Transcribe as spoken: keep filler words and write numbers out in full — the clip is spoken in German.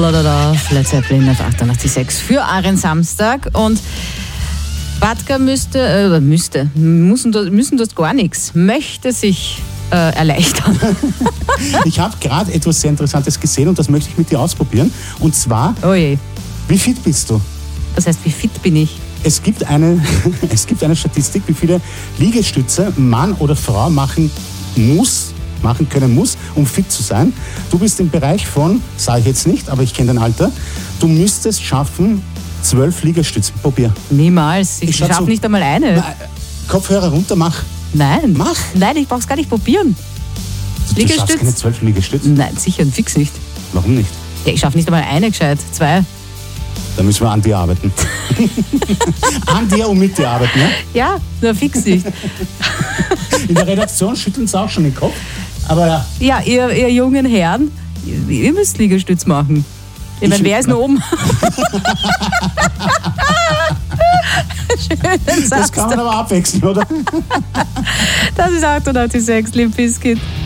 Ladada, Led Zeppelin auf achtundachtzig Komma sechs für euren Samstag. Und Batka müsste, äh, müsste, müssen, müssen das gar nichts, möchte sich äh, erleichtern. Ich habe gerade etwas sehr Interessantes gesehen und das möchte ich mit dir ausprobieren. Und zwar, oh je. Wie fit bist du? Das heißt, wie fit bin ich? Es gibt eine, es gibt eine Statistik, wie viele Liegestütze Mann oder Frau machen muss, machen können muss, um fit zu sein. Du bist im Bereich von, sage ich jetzt nicht, aber ich kenne dein Alter, du müsstest schaffen, zwölf Liegestützen. Probier. Niemals. Ich, ich schaffe so, nicht einmal eine. Na, Kopfhörer runter, mach. Nein. Mach. Nein, ich brauch's gar nicht probieren. Du Liegestütz? schaffst keine zwölf Liegestützen? Nein, sicher und fix nicht. Warum nicht? Ja, ich schaffe nicht einmal eine gescheit. Zwei. Da müssen wir an dir arbeiten. An dir und mit dir arbeiten, ja? Ja, nur fix nicht. In der Redaktion schütteln sie auch schon den Kopf. Aber ja, ja ihr, ihr jungen Herren, ihr, ihr müsst Liegestütz machen. Ich, ich meine, wer ist noch oben? Schönen das kann man aber abwechseln, oder? Das ist achtundachtzig Komma sechs, Limp Bizkit.